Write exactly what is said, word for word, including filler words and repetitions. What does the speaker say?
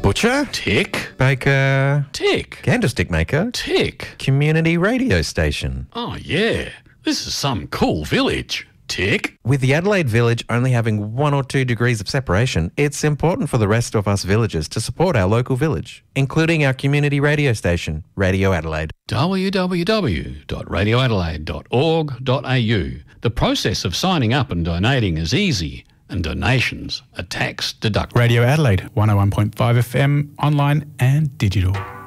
Butcher. Tick. Baker. Tick. Candlestick maker. Tick. Community radio station. Oh, yeah. This is some cool village. Tick. With the Adelaide village only having one or two degrees of separation, it's important for the rest of us villagers to support our local village, including our community radio station, Radio Adelaide. w w w dot radio adelaide dot org dot a u. The process of signing up and donating is easy, and donations are tax deductible. Radio Adelaide, one oh one point five F M, online and digital.